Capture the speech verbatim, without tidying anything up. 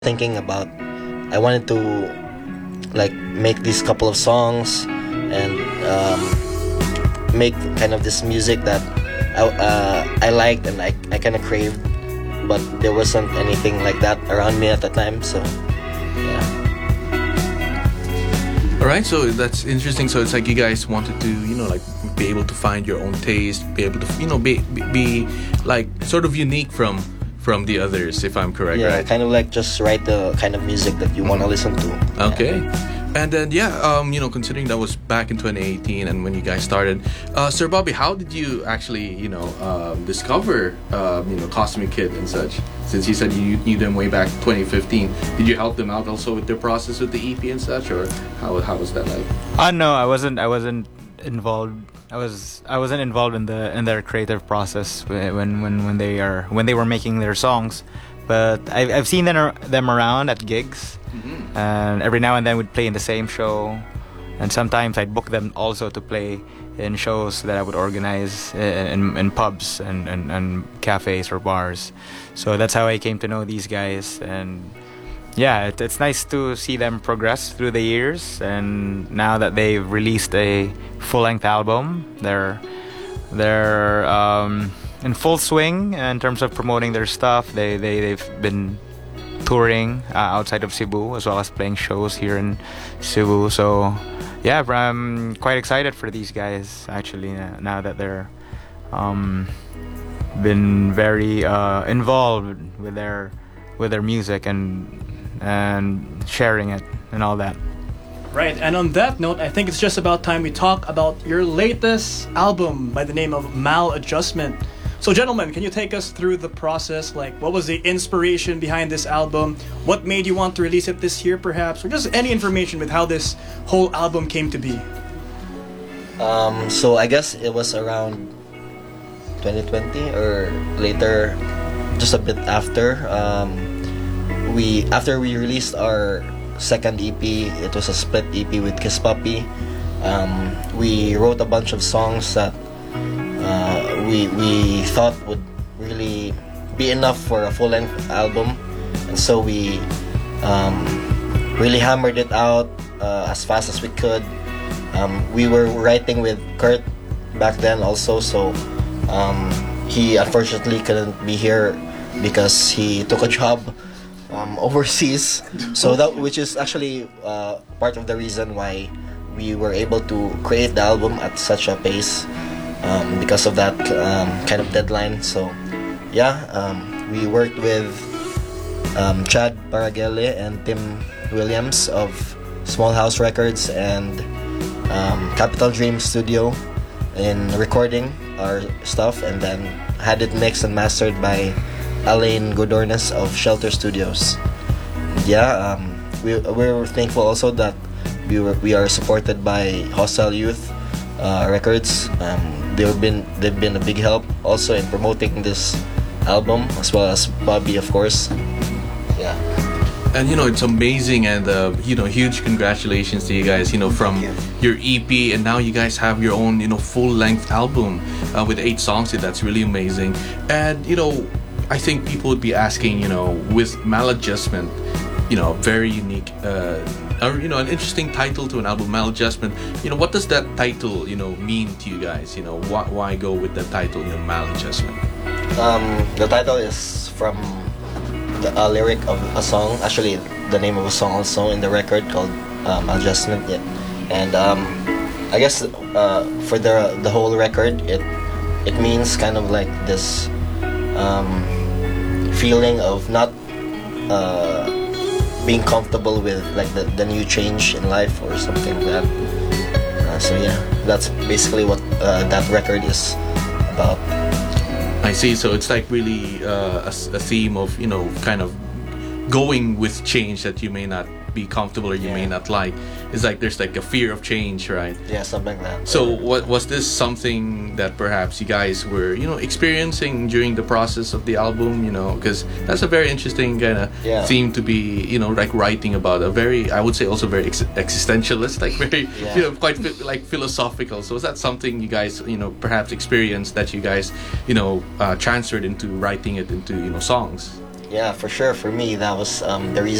thinking about I wanted to like make these couple of songs and um, make kind of this music that I, uh, I liked and I, I kind of craved, but there wasn't anything like that around me at the time. So yeah. All right, so that's interesting. So it's like you guys wanted to, you know, like be able to find your own taste, be able to, you know, be be, be like sort of unique from from the others, if I'm correct, Yeah, right? kind of like just write the kind of music that you want to listen to. Okay. Yeah. And then, yeah, um, you know, considering that was back in twenty eighteen and when you guys started, uh, Sir Bobby, how did you actually, you know, um, discover, um, you know, Cosmic Kid and such? Since you said you knew them way back twenty fifteen, did you help them out also with their process with the E P and such, or how how was that like? Uh no, I wasn't. I wasn't involved. I was. I wasn't involved in the in their creative process when when when they are when they were making their songs. But I've I've seen them ar- them around at gigs, Mm-hmm. and every now and then we'd play in the same show, and sometimes I'd book them also to play in shows that I would organize in in, in pubs and, and and cafes or bars. So that's how I came to know these guys, and yeah, it, it's nice to see them progress through the years. And now that they've released a full-length album, they're they're um, in full swing in terms of promoting their stuff. They they they've been touring uh, outside of Cebu as well as playing shows here in Cebu. So yeah, I'm quite excited for these guys actually uh, now that they're um, been very uh, involved with their with their music and and sharing it and all that. Right, and on that note, I think it's just about time we talk about your latest album by the name of Maladjustment. So gentlemen, can you take us through the process? Like, what was the inspiration behind this album? What made you want to release it this year perhaps? Or just any information with how this whole album came to be? Um, so I guess it was around twenty twenty or later, just a bit after. Um, we after we released our second E P, it was a split E P with Kiss Puppy. Um, we wrote a bunch of songs that uh, we we thought would really be enough for a full-length album, and so we um, really hammered it out uh, as fast as we could. Um, we were writing with Kurt back then also, so um, he unfortunately couldn't be here because he took a job um, overseas. So that, which is actually uh, part of the reason why we were able to create the album at such a pace, um, because of that um, kind of deadline. So yeah, um, we worked with um, Chad Paragele and Tim Williams of Small House Records and um, Capital Dream Studio in recording our stuff, and then had it mixed and mastered by Alain Godornes of Shelter Studios. Yeah, um, we we were thankful also that we were we are supported by Hostile Youth uh, Records. Um, they've been they've been a big help also in promoting this album, as well as Bobby, of course. Yeah. And you know, it's amazing, and uh, you know, huge congratulations to you guys, you know, from you. your E P, and now you guys have your own, you know, full-length album uh, with eight songs. That's really amazing. And you know, I think people would be asking, you know, with Maladjustment, you know, very unique, uh, or you know, an interesting title to an album, Maladjustment. You know, what does that title, you know, mean to you guys? You know, why why go with the title, you know, Maladjustment? Um, the title is from the, a lyric of a song, actually the name of a song also in the record called um, Adjustment. Yeah. And um, I guess uh, for the the whole record, it it means kind of like this um, feeling of not uh, being comfortable with like the, the new change in life or something like that. Uh, so yeah, that's basically what uh, that record is about. I see. So it's like really uh, a, a theme of, you know, kind of going with change that you may not be comfortable or you Yeah. may not like. It's like there's like a fear of change, right? Yeah, something like that. So what was this something that perhaps you guys were, you know, experiencing during the process of the album, you know, because that's a very interesting kind of Yeah. theme to be, you know, like writing about, a very, I would say also very ex- existentialist, like very, Yeah. you know, quite phi- like philosophical. So is that something you guys, you know, perhaps experienced that you guys, you know, uh, transferred into writing it into, you know, songs? yeah, for sure. For me, that was um, the reason